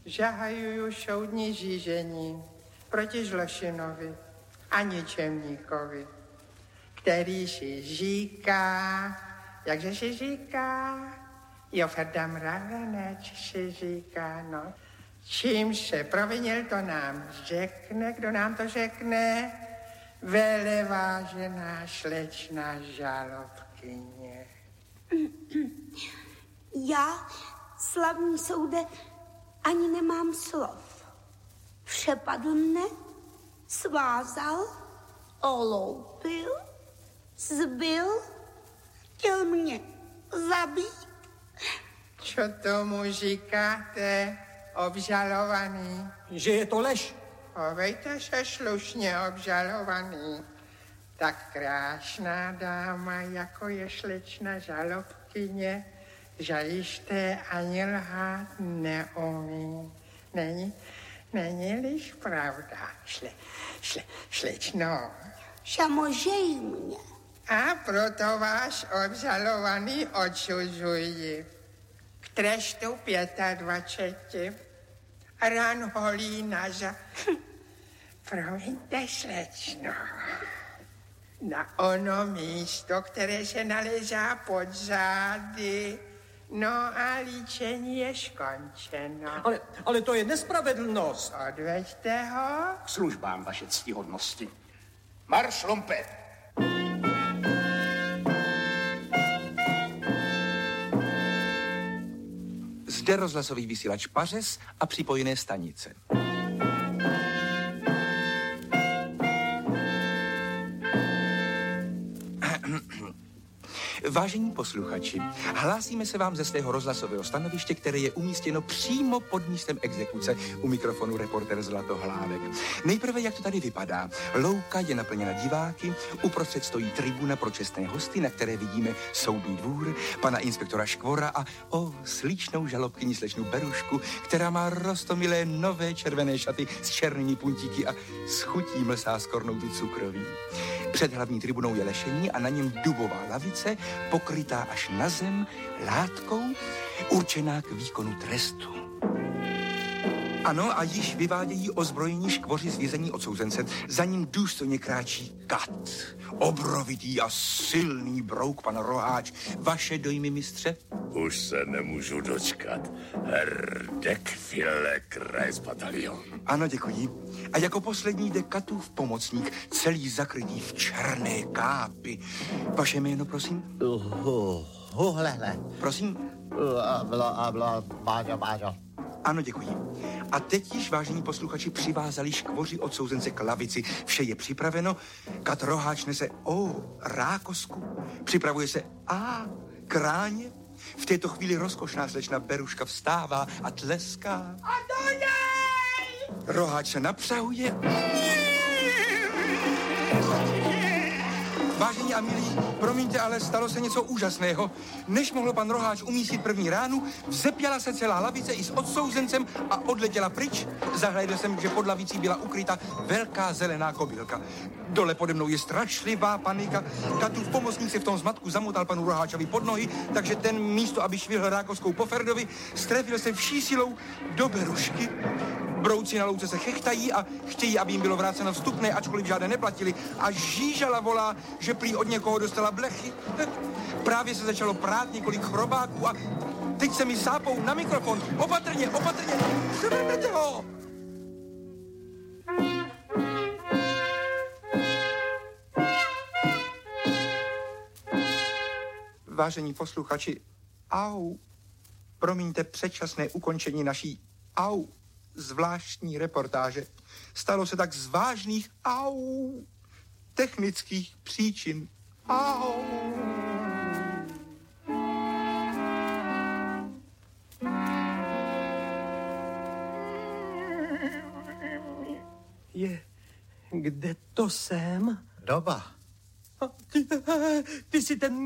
Zahajuju soudní řízení proti Žlošinovi a ničemníkovi, který si říká, jakže si říká, Joferda Mravenec si říká, no. Čím se provinil, to nám řekne, kdo nám to řekne? Velevážená slečna žalobkyně. Já, slavný soude, ani nemám slov. Přepadl mne, svázal, oloupil, zbil, chtěl mě zabít. Co tomu říkáte, obžalovaný? Že je to lež. Chovejte se slušně, obžalovaný. Tak krásná dáma, jako je slečna žalobkyně, žalište ani lhát neumí. Není-liž pravda, slečno. Samozřejmě. A proto vás obžalovaný odsuzuji k trestu 25 ran holína za... Promiňte, slečno. Na ono místo, které se nalezá pod zády. No a líčení je skončeno. Ale to je nespravedlnost. Odveďte ho. K službám vaše ctihodnosti. Marš, lumpe! Zde rozhlasový vysílač Pařez a připojené stanice. Vážení posluchači, hlásíme se vám ze svého rozhlasového stanoviště, které je umístěno přímo pod místem exekuce, u mikrofonu reportér Zlatohlávek. Nejprve, jak to tady vypadá. Louka je naplněna diváky, uprostřed stojí tribuna pro čestné hosty, na které vidíme soudní dvůr, pana inspektora Škvora a slíčnou žalobkyni slečnu Berušku, která má roztomilé nové červené šaty s černými puntíky a s chutí mlsá z kornoutu cukroví. Před hlavní tribunou je lešení a na něm dubová lavice, pokrytá až na zem látkou, určená k výkonu trestu. Ano, a již vyvádějí ozbrojení Škvoři z vězení odsouzence. Za ním důstojně kráčí kat. Obrovitý a silný brouk, pan Roháč. Vaše dojmy, mistře? Už se nemůžu dočkat. Hrdek File Kreisbataillon. Ano, děkuji. A jako poslední jde katův pomocník, celý zakrytý v černé kápy. Vaše jméno, prosím? Huhlele. Prosím? Báďo. Ano, děkuji. A teď již, vážení posluchači, přivázali Škvoři odsouzence k lavici. Vše je připraveno. Kat Roháč nese rákosku. Připravuje se kráně. V této chvíli rozkošná slečna Beruška vstává a tleská. A to nej! Roháč se napřahuje. Vážení a milí, promiňte, ale stalo se něco úžasného. Než mohl pan Roháč umístit první ránu, vzepěla se celá lavice i s odsouzencem a odletěla pryč. Zahlédl jsem, že pod lavicí byla ukryta velká zelená kobylka. Dole pode mnou je strašlivá panika. Katův pomocník se v tom zmatku zamotal panu Roháčovi pod nohy, takže ten místo, aby švihl rákoskou po Ferdovi, strefil se vší silou do Berušky. Brouci na louce se chechtají a chtějí, aby jim bylo vráceno vstupné, ačkoliv žádné neplatili. A žížala volá, že prý od někoho dostala blechy. Právě se začalo prát několik chrobáků a teď se mi sápou na mikrofon. Opatrně, převrhnete ho! Vážení posluchači, promiňte předčasné ukončení naší zvláštní reportáže. Stalo se tak z vážných technických příčin. Kde to jsem? Doba. Ty jsi ten